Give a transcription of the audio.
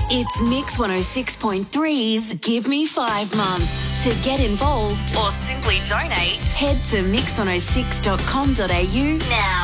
It's Mix 106.3's Give Me 5 month. To get involved or simply donate, head to mix106.com.au now.